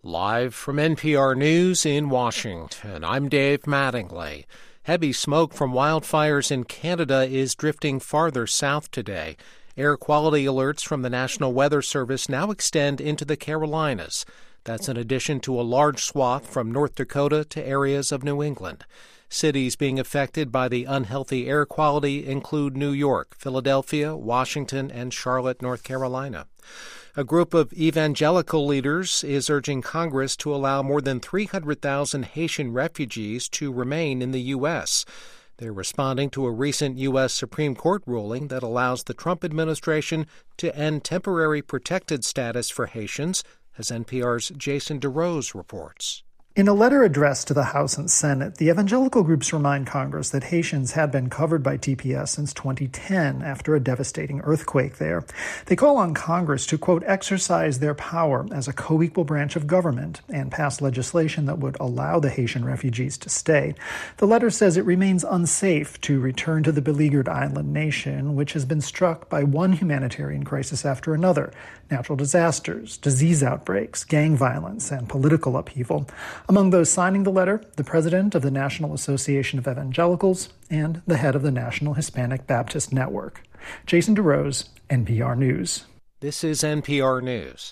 Live from NPR News in Washington, I'm Dave Mattingly. Heavy smoke from wildfires in Canada is drifting farther south today. Air quality alerts from the National Weather Service now extend into the Carolinas. That's in addition to a large swath from North Dakota to areas of New England. Cities being affected by the unhealthy air quality include New York, Philadelphia, Washington, and Charlotte, North Carolina. A group of evangelical leaders is urging Congress to allow more than 300,000 Haitian refugees to remain in the U.S. They're responding to a recent U.S. Supreme Court ruling that allows the Trump administration to end temporary protected status for Haitians, as NPR's Jason DeRose reports. In a letter addressed to the House and Senate, the evangelical groups remind Congress that Haitians had been covered by TPS since 2010 after a devastating earthquake there. They call on Congress to, quote, exercise their power as a co-equal branch of government and pass legislation that would allow the Haitian refugees to stay. The letter says it remains unsafe to return to the beleaguered island nation, which has been struck by one humanitarian crisis after another: natural disasters, disease outbreaks, gang violence, and political upheaval. Among those signing the letter, the president of the National Association of Evangelicals and the head of the National Hispanic Baptist Network. Jason DeRose, NPR News. This is NPR News.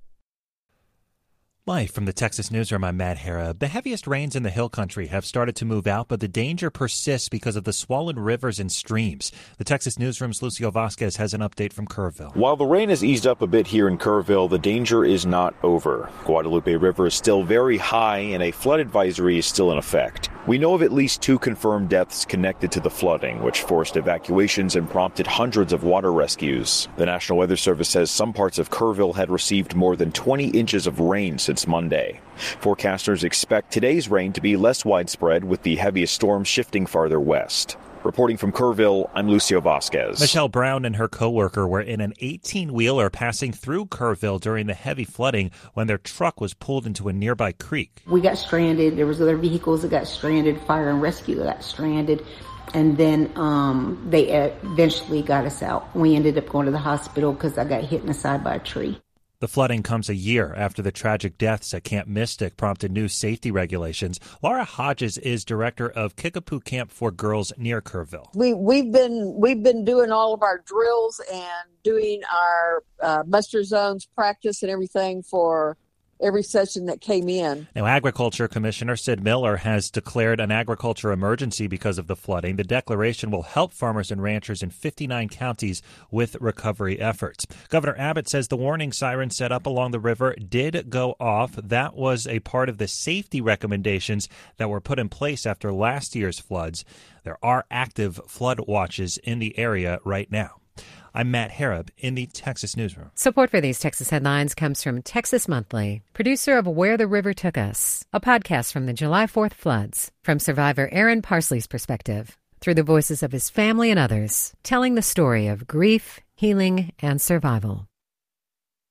Live from the Texas Newsroom, I'm Matt Harrab. The heaviest rains in the Hill Country have started to move out, but the danger persists because of the swollen rivers and streams. The Texas Newsroom's Lucio Vasquez has an update from Kerrville. While the rain has eased up a bit here in Kerrville, the danger is not over. Guadalupe River is still very high, and a flood advisory is still in effect. We know of at least 2 confirmed deaths connected to the flooding, which forced evacuations and prompted hundreds of water rescues. The National Weather Service says some parts of Kerrville had received more than 20 inches of rain since Monday. Forecasters expect today's rain to be less widespread, with the heaviest storms shifting farther west. Reporting from Kerrville, I'm Lucio Vasquez. Michelle Brown and her co-worker were in an 18-wheeler passing through Kerrville during the heavy flooding when their truck was pulled into a nearby creek. We got stranded. There was other vehicles that got stranded. Fire and rescue got stranded. And then they eventually got us out. We ended up going to the hospital because I got hit in the side by a tree. The flooding comes a year after the tragic deaths at Camp Mystic prompted new safety regulations. Laura Hodges is director of Kickapoo Camp for Girls near Kerrville. We've been doing all of our drills and doing our muster zones practice and everything for every session that came in. Now, Agriculture Commissioner Sid Miller has declared an agriculture emergency because of the flooding. The declaration will help farmers and ranchers in 59 counties with recovery efforts. Governor Abbott says the warning siren set up along the river did go off. That was a part of the safety recommendations that were put in place after last year's floods. There are active flood watches in the area right now. I'm Matt Harrab in the Texas Newsroom. Support for these Texas headlines comes from Texas Monthly, producer of Where the River Took Us, a podcast from the July 4th floods, from survivor Aaron Parsley's perspective, through the voices of his family and others, telling the story of grief, healing, and survival.